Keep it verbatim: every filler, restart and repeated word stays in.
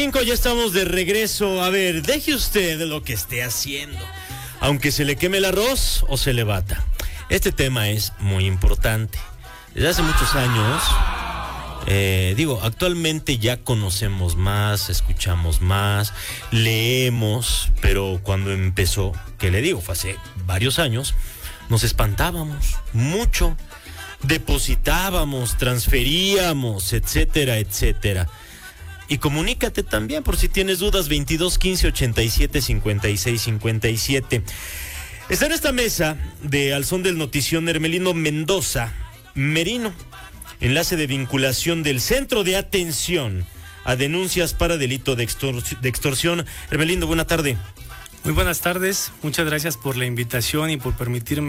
Ya estamos de regreso. A ver, deje usted lo que esté haciendo, aunque se le queme el arroz o se le bata. Este tema es muy importante. Desde hace muchos años, eh, digo, actualmente ya conocemos más, escuchamos más, leemos, pero cuando empezó, ¿qué le digo? Fue hace varios años, nos espantábamos mucho, depositábamos, transferíamos, etcétera, etcétera. Y comunícate también por si tienes dudas, veintidós quince ochenta y siete cincuenta y seis cincuenta y siete. Está en esta mesa de Al Son del Notición Hermelino Mendoza Merino, enlace de vinculación del Centro de Atención a Denuncias para Delito de, extor- de Extorsión. Hermelino, buena tarde. Muy buenas tardes, muchas gracias por la invitación y por permitirme